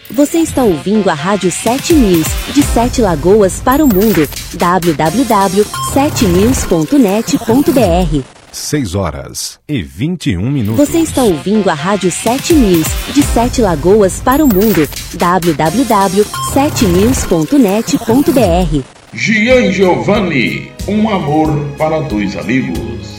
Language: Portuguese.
Você está ouvindo a Rádio 7 News, de 7 Lagoas para o mundo. www.7news.net.br 6h21. Você está ouvindo a Rádio 7 News, de 7 Lagoas para o mundo. www.7news.net.br Gian Giovanni, um amor para dois amigos.